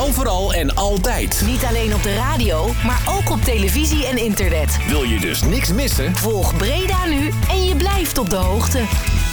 Overal en altijd. Niet alleen op de radio, maar ook op televisie en internet. Wil je dus niks missen? Volg Breda Nu en je blijft op de hoogte.